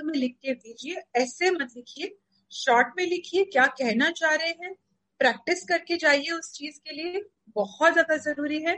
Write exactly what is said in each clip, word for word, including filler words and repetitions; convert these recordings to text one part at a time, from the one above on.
Resume लिख के दीजिए, ऐसे मत लिखिए, शॉर्ट में लिखिए क्या कहना चाह रहे हैं, प्रैक्टिस करके जाइए उस चीज के लिए, बहुत ज्यादा जरूरी है।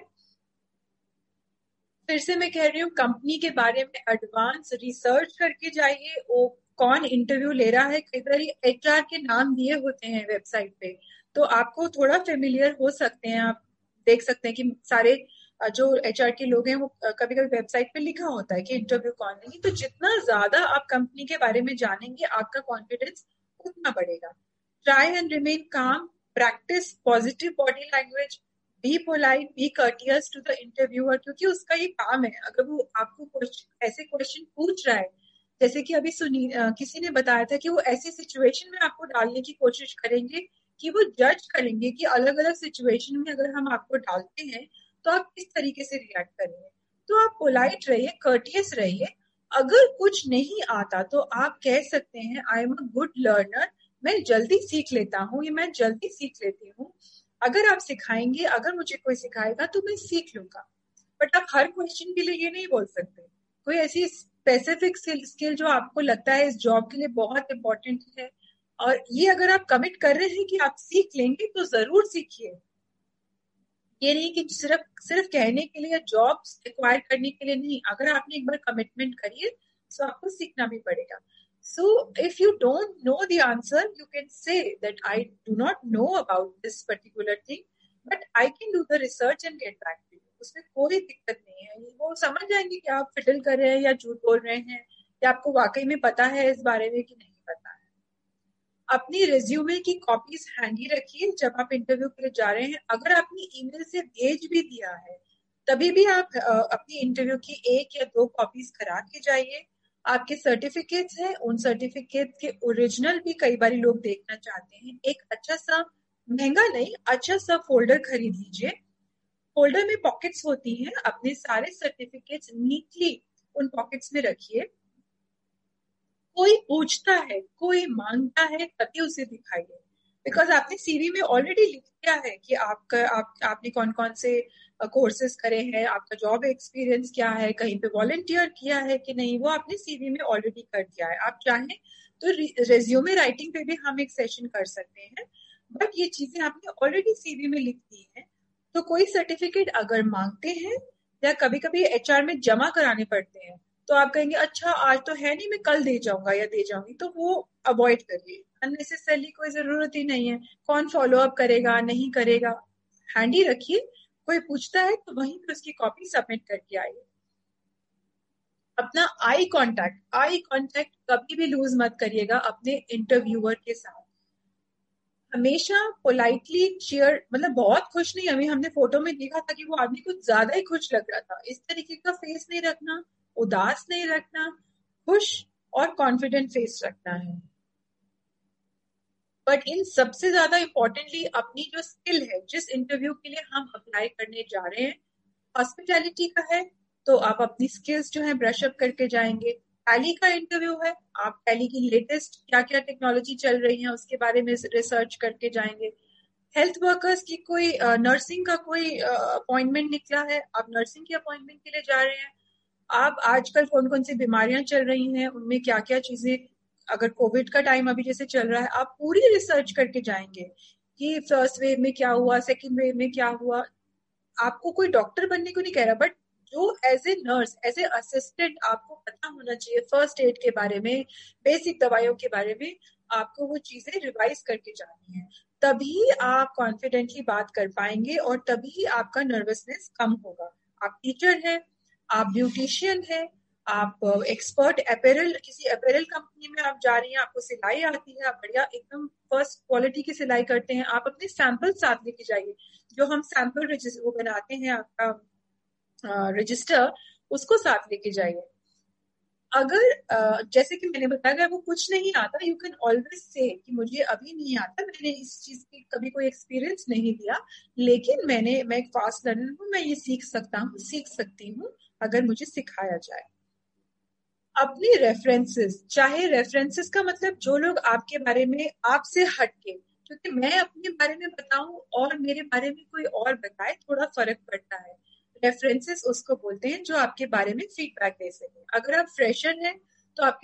फिर से मैं कह रही हूँ, कंपनी के बारे में एडवांस रिसर्च करके जाइए, वो कौन इंटरव्यू ले रहा है, कई बार एचआर के नाम दिए होते हैं वेबसाइट पे, तो आपको थोड़ा फेमिलियर हो सकते हैं, आप देख सकते हैं कि सारे जो एचआर के लोग हैं वो कभी कभी वेबसाइट पे लिखा होता है कि इंटरव्यू कौन लेंगे। तो जितना ज्यादा आप कंपनी के बारे में जानेंगे आपका कॉन्फिडेंस उतना बढ़ेगा। ट्राई एंड रिमेन काम, practice positive body language, be polite, B courteous to the interviewer, क्योंकि उसका ये काम है। अगर वो आपको ऐसे क्वेश्चन पूछ रहा है, जैसे कि अभी सुनी किसी ने बताया था कि वो ऐसी सिचुएशन में आपको डालने की कोशिश करेंगे कि वो जज करेंगे कि अलग अलग सिचुएशन में अगर हम आपको डालते हैं तो आप किस तरीके से रिएक्ट करेंगे। तो आप पोलाइट रहिए, कर्टियस रहिए। अगर कुछ नहीं आता तो आप कह सकते हैं I am a good learner, मैं जल्दी सीख लेता हूँ, ये मैं जल्दी सीख लेती हूँ। अगर आप सिखाएंगे, अगर मुझे कोई सिखाएगा तो मैं सीख लूंगा। बट आप हर क्वेश्चन के लिए ये नहीं बोल सकते। कोई ऐसी स्पेसिफिक स्किल जो आपको लगता है इस जॉब के लिए बहुत इंपॉर्टेंट है और ये अगर आप कमिट कर रहे हैं कि आप सीख लेंगे तो जरूर सीखिए। ये नहीं कि सिर्फ सिर्फ कहने के लिए, जॉब एक्वायर करने के लिए नहीं। अगर आपने एक बार कमिटमेंट करी है तो आपको सीखना भी पड़ेगा। So if you don't know the answer, you can say that I do not know about this particular thing, but I can do the research and get back to you. उसमें कोई दिक्कत नहीं है, वो समझ जाएंगे कि आप फिडल कर रहे हैं या झूठ बोल रहे हैं या आपको वाकई में पता है इस बारे में कि नहीं पता है। अपनी रिज्यूमे की कॉपीज हैंडी रखिए जब आप इंटरव्यू के लिए जा रहे हैं। अगर आपने ईमेल से भेज भी दिया है तभी भी आप अपनी इंटरव्यू की एक या दो कॉपीज करा के जाइए। आपके सर्टिफिकेट्स हैं, उन सर्टिफिकेट के ओरिजिनल भी कई बार लोग देखना चाहते हैं। एक अच्छा सा, महंगा नहीं, अच्छा सा फोल्डर खरीद लीजिए। फोल्डर में पॉकेट्स होती हैं, अपने सारे सर्टिफिकेट्स नीटली उन पॉकेट्स में रखिए। कोई पूछता है, कोई मांगता है तभी उसे दिखाइए, बिकॉज आपने सीवी में ऑलरेडी लिख दिया है कि आपका आप, आपने कौन कौन से कोर्सेज करे हैं, आपका जॉब एक्सपीरियंस क्या है, कहीं पे वॉलंटियर किया है कि नहीं, वो आपने सीवी में ऑलरेडी कर दिया है। आप चाहें तो रेज्यूमे राइटिंग पे भी हम एक सेशन कर सकते हैं, बट ये चीजें आपने ऑलरेडी सीवी में लिख दी है। तो कोई सर्टिफिकेट अगर मांगते हैं या कभी कभी एचआर में जमा कराने पड़ते हैं तो आप कहेंगे अच्छा आज तो है नहीं, मैं कल दे जाऊंगा या दे जाऊंगी, तो वो अवॉइड करिए। अननेसेसरली कोई जरूरत ही नहीं है, कौन फॉलो अप करेगा नहीं करेगा। हैंडी रखिए, कोई पूछता है तो वहीं पर उसकी कॉपी सबमिट करके आइए। अपना आई कांटेक्ट आई कांटेक्ट कभी भी लूज मत करिएगा अपने इंटरव्यूअर के साथ। हमेशा पोलाइटली चीयर, मतलब बहुत खुश नहीं, अभी हमने फोटो में देखा था कि वो आदमी कुछ ज्यादा ही खुश लग रहा था, इस तरीके का फेस नहीं रखना, उदास नहीं रखना, खुश और कॉन्फिडेंट फेस रखना है। बट इन सबसे ज्यादा इंपॉर्टेंटली अपनी जो स्किल है, जिस इंटरव्यू के लिए हम अप्लाई करने जा रहे हैं, हॉस्पिटैलिटी का है तो आप अपनी स्किल्स जो है ब्रश अप करके जाएंगे। टैली का इंटरव्यू है, आप टैली की लेटेस्ट क्या क्या टेक्नोलॉजी चल रही है उसके बारे में रिसर्च करके जाएंगे। हेल्थ वर्कर्स की कोई नर्सिंग का कोई अपॉइंटमेंट निकला है, आप नर्सिंग की अपॉइंटमेंट के लिए जा रहे हैं। आप आजकल कौन कौन सी बीमारियां चल रही हैं, उनमें क्या क्या चीजें, अगर कोविड का टाइम अभी जैसे चल रहा है, आप पूरी रिसर्च करके जाएंगे कि फर्स्ट वेव में क्या हुआ, सेकेंड वेव में क्या हुआ। आपको कोई डॉक्टर बनने को नहीं कह रहा, बट जो as a nurse, as a assistant आपको पता होना चाहिए फर्स्ट एड के बारे में, बेसिक दवाइयों के बारे में, आपको वो चीजें रिवाइज करके जानी है। तभी आप कॉन्फिडेंटली बात कर पाएंगे और तभी आपका नर्वसनेस कम होगा। आप टीचर हैं, आप ब्यूटिशियन हैं, आप एक्सपर्ट अपैरल, किसी अपैरल कंपनी में आप जा रही हैं, आपको सिलाई आती है, आप बढ़िया एकदम फर्स्ट क्वालिटी की सिलाई करते हैं, आप अपने सैंपल साथ लेके जाइए। जो हम सैंपल रजिस्टर वो बनाते हैं आपका रजिस्टर, उसको साथ लेके जाइए। अगर जैसे कि मैंने बताया अगर वो कुछ नहीं आता, यू कैन ऑलवेज से कि मुझे अभी नहीं आता, मैंने इस चीज की कभी कोई एक्सपीरियंस नहीं लिया, लेकिन मैंने मैं एक फास्ट लर्नर हूँ, मैं ये सीख सकता हूँ, सीख सकती हूँ अगर मुझे सिखाया जाए। अपनी रेफरेंसेस, चाहे रेफरेंसेस का मतलब जो लोग आपके बारे में आपसे हटके, क्योंकि मैं अपने बारे में बताऊं और मेरे बारे में कोई और बताए, थोड़ा फर्क पड़ता है। रेफरेंसेस उसको बोलते हैं जो आपके बारे में फीडबैक दे सके। अगर आप फ्रेशर हैं तो आपके